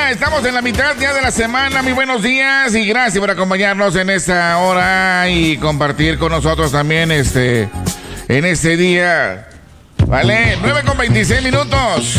semana, estamos en la mitad ya de la semana. Muy buenos días y gracias por acompañarnos en esta hora y compartir con nosotros también en este día. Vale, 9:26.